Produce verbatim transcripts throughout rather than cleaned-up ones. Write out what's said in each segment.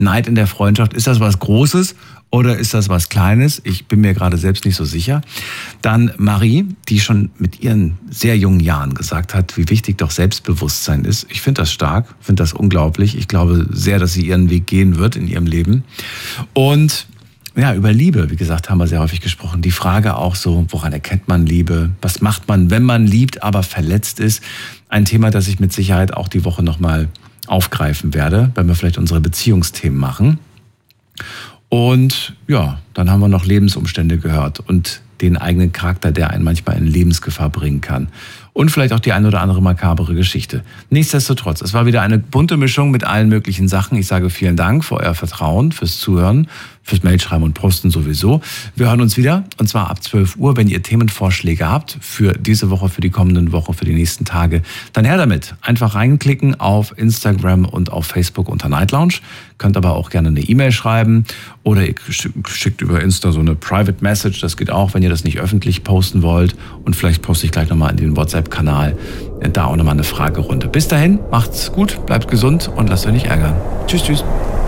Neid in der Freundschaft, ist das was Großes oder ist das was Kleines? Ich bin mir gerade selbst nicht so sicher. Dann Marie, die schon mit ihren sehr jungen Jahren gesagt hat, wie wichtig doch Selbstbewusstsein ist. Ich finde das stark, finde das unglaublich. Ich glaube sehr, dass sie ihren Weg gehen wird in ihrem Leben. Und ja, über Liebe, wie gesagt, haben wir sehr häufig gesprochen. Die Frage auch so, woran erkennt man Liebe? Was macht man, wenn man liebt, aber verletzt ist? Ein Thema, das ich mit Sicherheit auch die Woche nochmal aufgreifen werde, wenn wir vielleicht unsere Beziehungsthemen machen. Und ja, dann haben wir noch Lebensumstände gehört und den eigenen Charakter, der einen manchmal in Lebensgefahr bringen kann. Und vielleicht auch die ein oder andere makabere Geschichte. Nichtsdestotrotz, es war wieder eine bunte Mischung mit allen möglichen Sachen. Ich sage vielen Dank für euer Vertrauen, fürs Zuhören, fürs Mailschreiben und Posten sowieso. Wir hören uns wieder, und zwar ab zwölf Uhr. Wenn ihr Themenvorschläge habt für diese Woche, für die kommenden Woche, für die nächsten Tage, dann her damit. Einfach reinklicken auf Instagram und auf Facebook unter Night Lounge. Könnt aber auch gerne eine E-Mail schreiben oder ihr schickt über Insta so eine Private Message. Das geht auch, wenn ihr das nicht öffentlich posten wollt. Und vielleicht poste ich gleich nochmal in den WhatsApp-Kanal da auch nochmal eine Fragerunde. Bis dahin, macht's gut, bleibt gesund und lasst euch nicht ärgern. Tschüss, tschüss.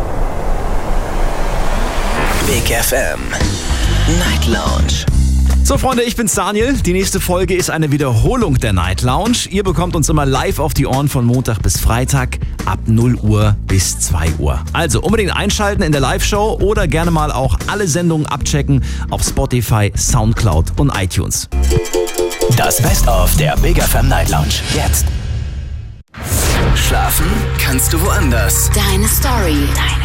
Big F M Night Lounge. So Freunde, ich bin's Daniel. Die nächste Folge ist eine Wiederholung der Night Lounge. Ihr bekommt uns immer live auf die Ohren von Montag bis Freitag ab null Uhr bis zwei Uhr. Also unbedingt einschalten in der Live-Show oder gerne mal auch alle Sendungen abchecken auf Spotify, Soundcloud und iTunes. Das Best-of der Big F M Night Lounge jetzt. Schlafen kannst du woanders. Deine Story. Deine